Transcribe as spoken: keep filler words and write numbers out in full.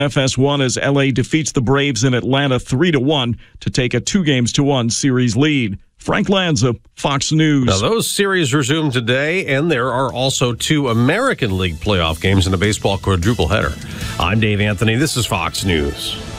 F S one as L A defeats the Braves in Atlanta three to one to take a two games to one series lead. Frank Lanza, Fox News. Now, those series resume today, and there are also two American League playoff games in a baseball quadruple header. I'm Dave Anthony. This is Fox News.